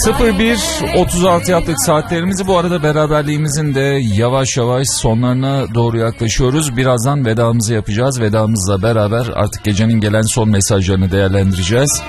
01.36 yaptık saatlerimizi. Bu arada beraberliğimizin de yavaş yavaş sonlarına doğru yaklaşıyoruz. Birazdan vedamızı yapacağız. Vedamızla beraber artık gecenin gelen son mesajlarını değerlendireceğiz.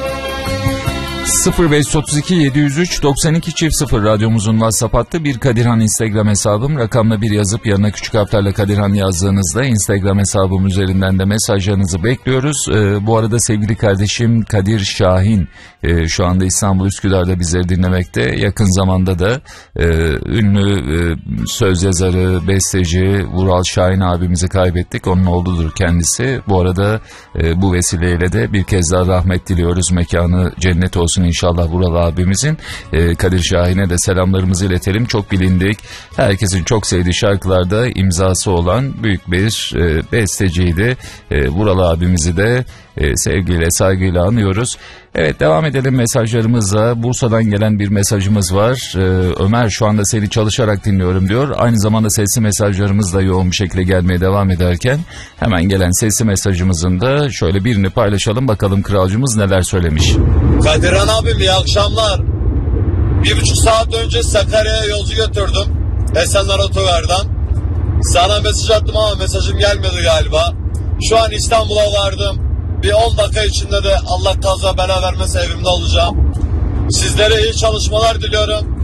0532 703 92 çift 0 radyomuzun WhatsApp hattı. Bir Kadirhan Instagram hesabım. Rakamla bir yazıp yanına küçük harflerle Kadirhan yazdığınızda Instagram hesabım üzerinden de mesajlarınızı bekliyoruz. Bu arada sevgili kardeşim Kadir Şahin şu anda İstanbul Üsküdar'da bizleri dinlemekte. Yakın zamanda da ünlü söz yazarı, besteci Vural Şahin abimizi kaybettik. Onun oğludur kendisi. Bu arada bu vesileyle de bir kez daha rahmet diliyoruz. Mekanı cennet olsun İnşallah Vural abimizin. Kadir Şahin'e de selamlarımızı iletelim. Çok bilindik, herkesin çok sevdiği şarkılarda imzası olan büyük bir besteciydi. Vural abimizi de sevgiyle, saygıyla anıyoruz. Evet, devam edelim mesajlarımızla. Bursa'dan gelen bir mesajımız var. Ömer, şu anda seni çalışarak dinliyorum diyor. Aynı zamanda sesli mesajlarımız da yoğun bir şekilde gelmeye devam ederken hemen gelen sesli mesajımızın da şöyle birini paylaşalım. Bakalım kralcımız neler söylemiş. Kadirhan abim, iyi akşamlar. 1,5 saat önce Sakarya'ya yolcu götürdüm. Esenler Otogar'dan. Sana mesaj attım ama mesajım gelmedi galiba. Şu an İstanbul'a vardım. Bir 10 dakika içinde de Allah kaza bela vermese evimde olacağım. Sizlere iyi çalışmalar diliyorum.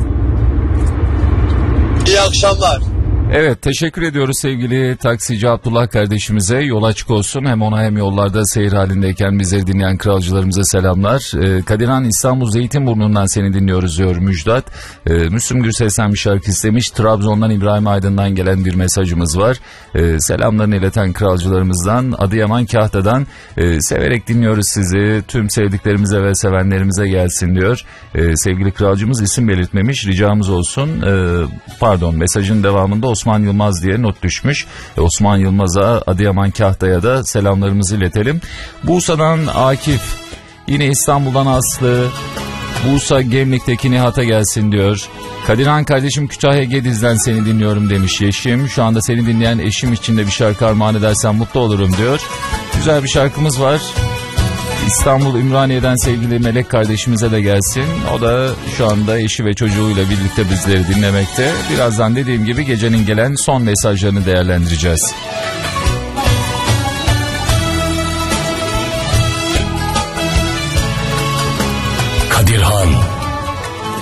İyi akşamlar. Evet, teşekkür ediyoruz sevgili taksici Abdullah kardeşimize. Yol açık olsun, hem ona hem yollarda seyir halindeyken bizleri dinleyen kralcılarımıza selamlar. Kadirhan İstanbul Zeytinburnu'ndan seni dinliyoruz diyor Müjdat. Müslüm Gürses'ten bir şarkı istemiş. Trabzon'dan İbrahim Aydın'dan gelen bir mesajımız var. Selamlarını ileten kralcılarımızdan Adıyaman Kahta'dan severek dinliyoruz sizi. Tüm sevdiklerimize ve sevenlerimize gelsin diyor. Sevgili kralcımız isim belirtmemiş, ricamız olsun. Pardon, mesajın devamında Osman Yılmaz diye not düşmüş. Osman Yılmaz'a, Adıyaman Kahta'ya da selamlarımızı iletelim. Bursa'dan Akif, yine İstanbul'dan Aslı, Bursa Gemlik'teki Nihat'a gelsin diyor. Kadirhan kardeşim, Kütahya Gediz'den seni dinliyorum demiş Yeşim. Şu anda seni dinleyen eşim için de bir şarkı armağan edersen mutlu olurum diyor. Güzel bir şarkımız var. İstanbul Ümraniye'den sevgili Melek kardeşimize de gelsin. O da şu anda eşi ve çocuğuyla birlikte bizleri dinlemekte. Birazdan dediğim gibi gecenin gelen son mesajlarını değerlendireceğiz. Kadirhan